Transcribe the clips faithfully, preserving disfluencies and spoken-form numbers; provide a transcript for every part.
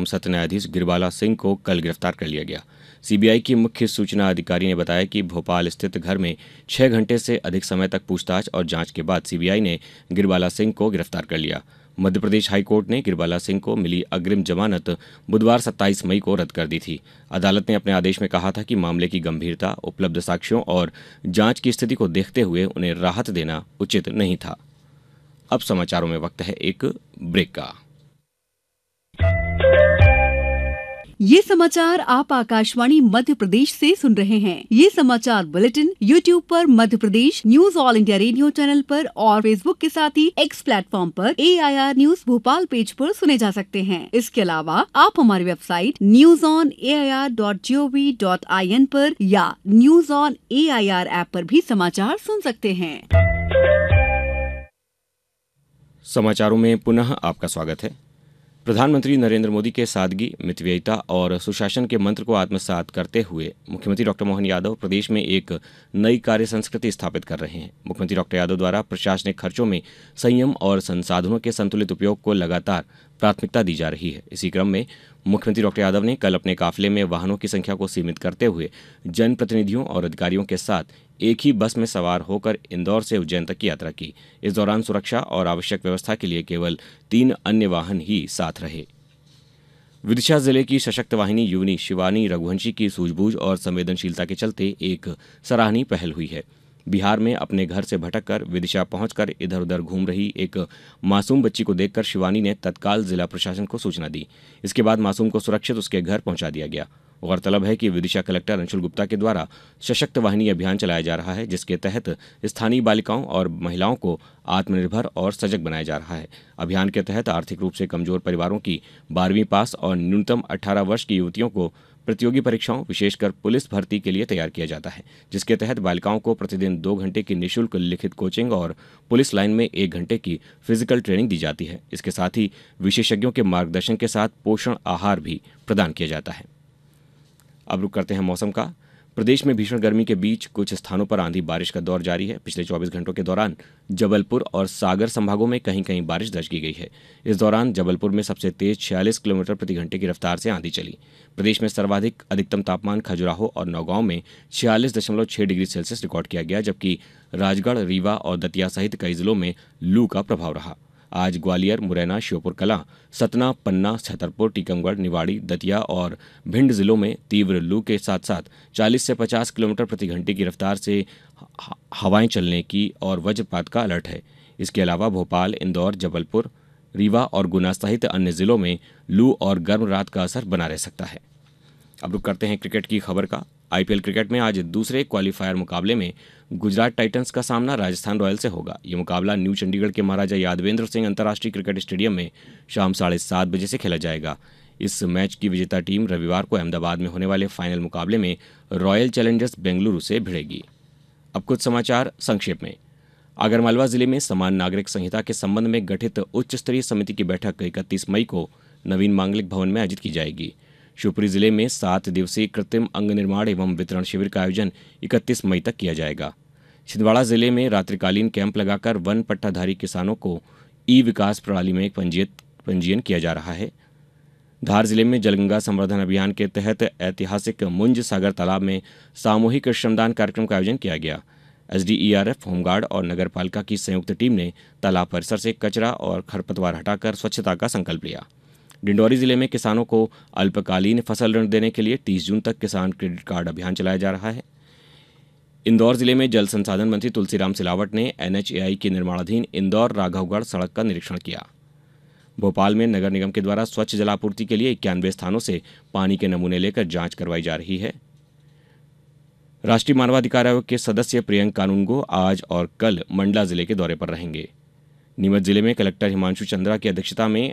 सत्र न्यायाधीश गिरबाला सिंह को कल गिरफ्तार कर लिया गया। सीबीआई की मुख्य सूचना अधिकारी ने बताया कि भोपाल स्थित घर में छह घंटे से अधिक समय तक पूछताछ और जांच के बाद सीबीआई ने गिरबाला सिंह को गिरफ्तार कर लिया। मध्य प्रदेश हाईकोर्ट ने गिरबाला सिंह को मिली अग्रिम जमानत बुधवार सत्ताईस मई को रद्द कर दी थी। अदालत ने अपने आदेश में कहा था कि मामले की गंभीरता, उपलब्ध साक्ष्यों और जांच की स्थिति को देखते हुए उन्हें राहत देना उचित नहीं था। अब समाचारों में वक्त है एक ब्रेक का। ये समाचार आप आकाशवाणी मध्य प्रदेश से सुन रहे हैं। ये समाचार बुलेटिन यूट्यूब पर Madhya Pradesh news all India radio channel पर और फेसबुक के साथ ही एक्स प्लेटफॉर्म पर ए I R news Bhopal page पर सुने जा सकते हैं। इसके अलावा आप हमारी website news on A I R dot G O V dot I N पर या news on A I R app पर भी समाचार सुन सकते हैं। समाचारों में पुनः आपका स्वागत है। प्रधानमंत्री नरेंद्र मोदी के सादगी, मितव्ययिता और सुशासन के मंत्र को आत्मसात करते हुए मुख्यमंत्री डॉक्टर मोहन यादव प्रदेश में एक नई कार्य संस्कृति स्थापित कर रहे हैं। मुख्यमंत्री डॉक्टर यादव द्वारा प्रशासनिक खर्चों में संयम और संसाधनों के संतुलित उपयोग को लगातार प्राथमिकता दी जा रही है। इसी क्रम में मुख्यमंत्री डॉक्टर यादव ने कल अपने काफिले में वाहनों की संख्या को सीमित करते हुए जनप्रतिनिधियों और अधिकारियों के साथ एक ही बस में सवार होकर इंदौर से उज्जैन तक की यात्रा की। इस दौरान सुरक्षा और आवश्यक व्यवस्था के लिए केवल तीन अन्य वाहन ही साथ रहे। विदिशा जिले की सशक्त वाहिनी युवनी शिवानी रघुवंशी की सूझबूझ और संवेदनशीलता के चलते एक सराहनीय पहल हुई है। बिहार में अपने घर से भटककर विदिशा पहुंचकर इधर उधर घूम रही एक मासूम बच्ची को देखकर शिवानी ने तत्काल जिला प्रशासन को सूचना दी। इसके बाद मासूम को सुरक्षित उसके घर पहुंचा दिया गया। गौरतलब है कि विदिशा कलेक्टर अंशुल गुप्ता के द्वारा सशक्त वाहिनी अभियान चलाया जा रहा है, जिसके तहत स्थानीय बालिकाओं और महिलाओं को आत्मनिर्भर और सजग बनाया जा रहा है। अभियान के तहत आर्थिक रूप से कमजोर परिवारों की बारहवीं पास और न्यूनतम अठारह वर्ष की युवतियों को प्रतियोगी परीक्षाओं, विशेषकर पुलिस भर्ती के लिए तैयार किया जाता है, जिसके तहत बालिकाओं को प्रतिदिन दो घंटे की निःशुल्क लिखित कोचिंग और पुलिस लाइन में एक घंटे की फिजिकल ट्रेनिंग दी जाती है। इसके साथ ही विशेषज्ञों के मार्गदर्शन के साथ पोषण आहार भी प्रदान किया जाता है। अब रुक करते हैं मौसम का। प्रदेश में भीषण गर्मी के बीच कुछ स्थानों पर आंधी बारिश का दौर जारी है। पिछले चौबीस घंटों के दौरान जबलपुर और सागर संभागों में कहीं कहीं बारिश दर्ज की गई है। इस दौरान जबलपुर में सबसे तेज छियालीस किलोमीटर प्रति घंटे की रफ्तार से आंधी चली। प्रदेश में सर्वाधिक अधिकतम तापमान खजुराहो और नौगांव में छियालीस दशमलव छह डिग्री सेल्सियस रिकॉर्ड किया गया, जबकि राजगढ़, रीवा और दतिया सहित कई जिलों में लू का प्रभाव रहा। आज ग्वालियर, मुरैना, श्योपुर कलां, सतना, पन्ना, छतरपुर, टीकमगढ़, निवाड़ी, दतिया और भिंड जिलों में तीव्र लू के साथ साथ चालीस से पचास किलोमीटर प्रति घंटे की रफ्तार से हवाएं चलने की और वज्रपात का अलर्ट है। इसके अलावा भोपाल, इंदौर, जबलपुर, रीवा और गुना सहित अन्य जिलों में लू और गर्म रात का असर बना रह सकता है। अब रुक करते हैं क्रिकेट की खबर का। आईपीएल क्रिकेट में आज दूसरे क्वालीफायर मुकाबले में गुजरात टाइटंस का सामना राजस्थान रॉयल से होगा। ये मुकाबला न्यू चंडीगढ़ के महाराजा यादवेंद्र सिंह अंतर्राष्ट्रीय क्रिकेट स्टेडियम में शाम साढ़े सात बजे से खेला जाएगा। इस मैच की विजेता टीम रविवार को अहमदाबाद में होने वाले फाइनल मुकाबले में रॉयल चैलेंजर्स बेंगलुरु से भिड़ेगी। अब कुछ समाचार संक्षेप में। आगरमालवा जिले में समान नागरिक संहिता के संबंध में गठित उच्च स्तरीय समिति की बैठक इकतीस मई को नवीन मांगलिक भवन में आयोजित की जाएगी। शिवपुरी जिले में सात दिवसीय कृत्रिम अंग निर्माण एवं वितरण शिविर का आयोजन इकतीस मई तक किया जाएगा। छिंदवाड़ा जिले में रात्रिकालीन कैंप लगाकर वन पट्टाधारी किसानों को ई विकास प्रणाली में पंजीयत पंजीयन किया जा रहा है। धार जिले में जलगंगा संवर्धन अभियान के तहत ऐतिहासिक मुंज सागर तालाब में सामूहिक श्रमदान कार्यक्रम का आयोजन किया गया। एसडीईआरएफ, होमगार्ड और नगरपालिका की संयुक्त टीम ने तालाब परिसर से कचरा और खरपतवार हटाकर स्वच्छता का संकल्प लिया। डिंडौरी जिले में किसानों को अल्पकालीन फसल ऋण देने के लिए तीस जून तक किसान क्रेडिट कार्ड अभियान चलाया जा रहा है। इंदौर जिले में जल संसाधन मंत्री तुलसीराम सिलावट ने एनएचएआई की निर्माणाधीन इंदौर राघवगढ़ सड़क का निरीक्षण किया। भोपाल में नगर निगम के द्वारा स्वच्छ जलापूर्ति के लिए इक्यानवे स्थानों से पानी के नमूने लेकर जांच करवाई जा रही है। राष्ट्रीय मानवाधिकार आयोग के सदस्य प्रियंक कानूनगो आज और कल मंडला जिले के दौरे पर रहेंगे। नीमच जिले में कलेक्टर हिमांशु चंद्रा की अध्यक्षता में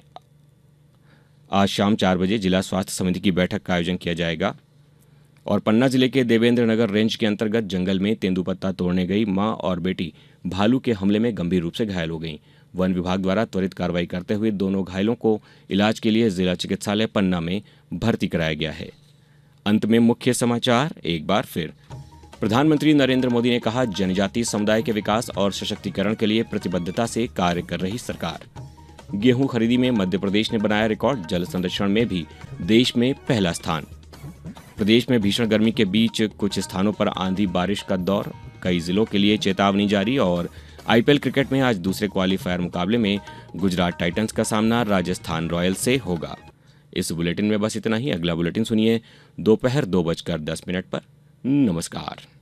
आज शाम चार बजे जिला स्वास्थ्य समिति की बैठक का आयोजन किया जाएगा। और पन्ना जिले के देवेंद्र नगर रेंज के अंतर्गत जंगल में तेंदुपत्ता तोड़ने गई मां और बेटी भालू के हमले में गंभीर रूप से घायल हो गईं। वन विभाग द्वारा त्वरित कार्रवाई करते हुए दोनों घायलों को इलाज के लिए जिला चिकित्सालय पन्ना में भर्ती कराया गया है। अंत में मुख्य समाचार एक बार फिर। प्रधानमंत्री नरेंद्र मोदी ने कहा, जनजातीय समुदाय के विकास और सशक्तिकरण के लिए प्रतिबद्धता से कार्य कर रही सरकार। गेहूं खरीदी में मध्य प्रदेश ने बनाया रिकॉर्ड, जल संरक्षण में भी देश में पहला स्थान। प्रदेश में भीषण गर्मी के बीच कुछ स्थानों पर आंधी बारिश का दौर, कई जिलों के लिए चेतावनी जारी। और आईपीएल क्रिकेट में आज दूसरे क्वालीफायर मुकाबले में गुजरात टाइटंस का सामना राजस्थान रॉयल्स से होगा। इस बुलेटिन में बस इतना ही। अगला बुलेटिन सुनिए दोपहर दो बजकर दस मिनट पर। नमस्कार।